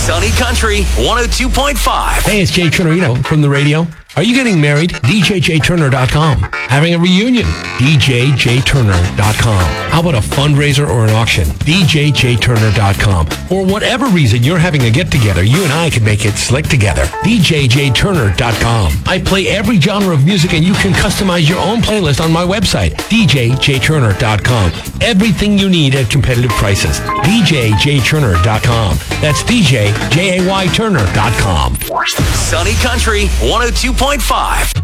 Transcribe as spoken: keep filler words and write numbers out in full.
Sunny Country one oh two point five. Hey, it's Jay Turnerino from the radio. Are you getting married? D J J Turner dot com. Having a reunion? D J J Turner dot com. How about a fundraiser or an auction? D J J Turner dot com. For whatever reason you're having a get-together, you and I can make it slick together. D J J Turner dot com. I play every genre of music and you can customize your own playlist on my website, D J J Turner dot com. Everything you need at competitive prices. D J J Turner dot com. That's D J J A Y Turner dot com. Sunny Country one oh two point five.